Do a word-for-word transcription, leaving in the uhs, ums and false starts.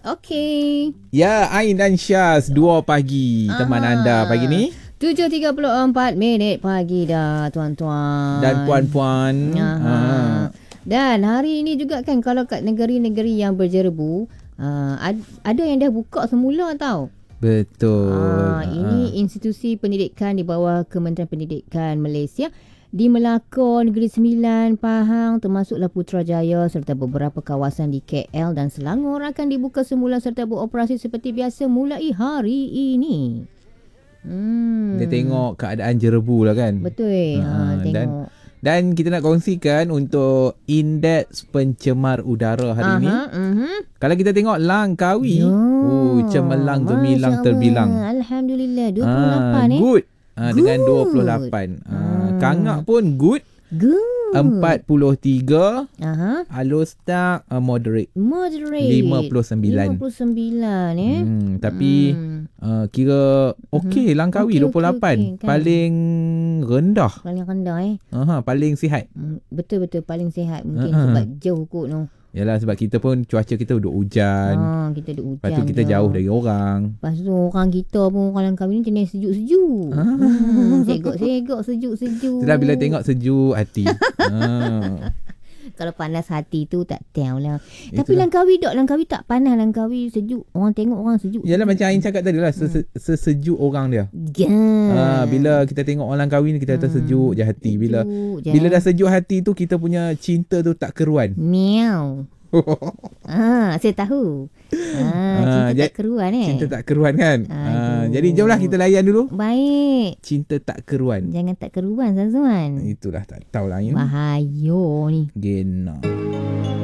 Okey. Ya, Ain dan Syaz, dua pagi teman Aha. anda pagi ni. tujuh tiga puluh empat minit pagi dah tuan-tuan. Dan puan-puan. Aha. Ah. Dan hari ini juga kan kalau kat negeri-negeri yang berjerebu, uh, ad- ada yang dah buka semula tau. Betul. Ah, ini Ah. institusi pendidikan di bawah Kementerian Pendidikan Malaysia di Melaka, Negeri Sembilan, Pahang termasuklah Putrajaya serta beberapa kawasan di K L dan Selangor akan dibuka semula serta beroperasi seperti biasa mulai hari ini. Hmm. Dia tengok keadaan jerebu lah kan. Betul. Ah, Ha, tengok. dan dan kita nak kongsikan untuk indeks pencemar udara hari Aha, ini. Uh-huh. Kalau kita tengok Langkawi, Ya. oh cemerlang gemilang Masya Allah. terbilang. Alhamdulillah dua puluh lapan Ah, eh. good. Ah, dengan Good. dua puluh lapan. Ah, Hmm. Kangak pun good. Good. empat puluh tiga. Aha. Alostar uh, moderate. Moderate. lima puluh sembilan. lima puluh sembilan eh. Hmm, tapi Hmm. uh, kira okey Mhm. Langkawi Okey, dua puluh lapan. okey, okey, kan. Paling rendah. Paling rendah eh. Aha, paling sihat. Hmm, Betul-betul paling sihat mungkin Uh-uh. sebab jauh kot no. Yalah sebab kita pun cuaca kita duduk hujan. Ha, kita duk hujan. Lepas tu kita je. jauh dari orang. Lepas tu orang kita pun orang Langkawi ni jenis sejuk-sejuk. Hmm, segok-segok sejuk-sejuk. Itulah bila tengok sejuk hati. ha. Kalau panas hati tu tak tahu lah. Itulah. Tapi Langkawi dok, Langkawi tak panas, Langkawi sejuk. Orang tengok orang sejuk. Yalah macam Ain cakap tadi lah. Sese- sesejuk orang dia. Gan. Ha, bila kita tengok orang Langkawi ni kita kata Hmm. sejuk je hati. Bila Sejuk je. bila dah sejuk hati tu kita punya cinta tu tak keruan. Miau. Ah, saya tahu. Ah, Ah, cinta jad- tak keruan eh. Cinta tak keruan kan? Ha, Aduh. jadi jomlah kita layan dulu. Baik. Cinta tak keruan. Jangan tak keruan, Zazwan. Itulah tak tahulah Ain. Bahaya ni. Gena.